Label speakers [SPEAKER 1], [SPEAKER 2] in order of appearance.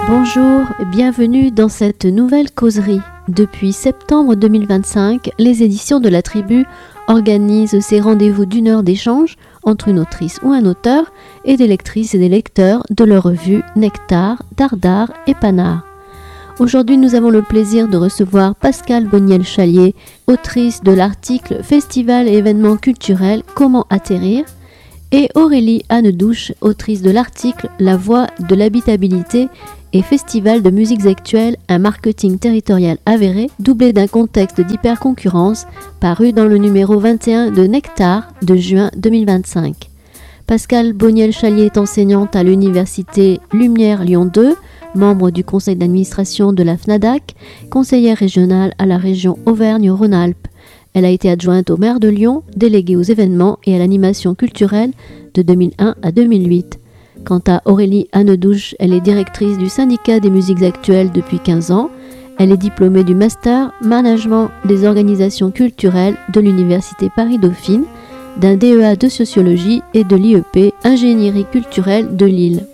[SPEAKER 1] Bonjour, bienvenue dans cette nouvelle causerie. Depuis septembre 2025, les éditions de la Tribu organisent ces rendez-vous d'une heure d'échange entre une autrice ou un auteur et des lectrices et des lecteurs de leur revue Nectar, Dardar et Panard. Aujourd'hui, nous avons le plaisir de recevoir Pascale Boniel-Chalier, autrice de l'article Festival et événements culturels, comment atterrir, et Aurélie Hannedouche, autrice de l'article La voie de l'habitabilité et Festival de musiques actuelles, un marketing territorial avéré, doublé d'un contexte d'hyperconcurrence, paru dans le numéro 21 de Nectar de juin 2025. Pascale Boniel-Chalier est enseignante à l'université Lumière Lyon 2, membre du conseil d'administration de la FNADAC, conseillère régionale à la région Auvergne-Rhône-Alpes. Elle a été adjointe au maire de Lyon, déléguée aux événements et à l'animation culturelle de 2001 à 2008. Quant à Aurélie Hannedouche, elle est directrice du syndicat des musiques actuelles depuis 15 ans. Elle est diplômée du master Management des organisations culturelles de l'université Paris-Dauphine, d'un DEA de sociologie et de l'IEP Ingénierie culturelle de Lille.